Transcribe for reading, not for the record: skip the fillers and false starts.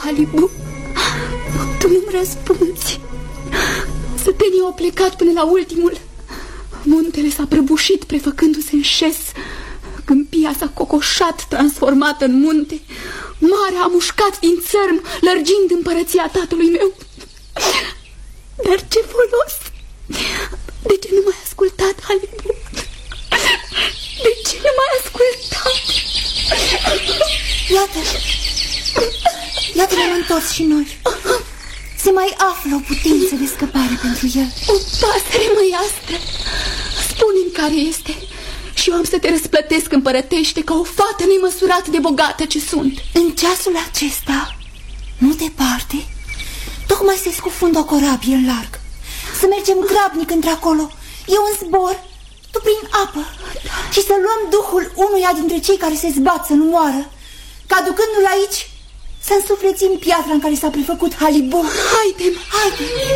Halibu, tu nu-mi răspunzi. Sătenii au plecat până la ultimul. Muntele s-a prăbușit, prefăcându-se în șes. Câmpia s-a cocoșat, transformată în munte. Marea a mușcat din țărm, lărgind împărăția tatălui meu. Dar ce folos? De ce nu m-ai ascultat, Halibu? De ce nu m-ai ascultat? Iată, ne-am întors și noi. Se mai află o putință de scăpare pentru el. O pasăre măiastră. Spune-mi care este și eu am să te răsplătesc împărătește ca o fată nemăsurat de bogată ce sunt. În ceasul acesta, nu departe, tocmai se scufundă o corabie în larg. Să mergem grabnic într-acolo, eu în zbor, tu prin apă, și să luăm duhul unuia dintre cei care se zbat să nu moară, ca ducându-l aici să însuflețim piatra în care s-a prefăcut Halibu. Haide-mi!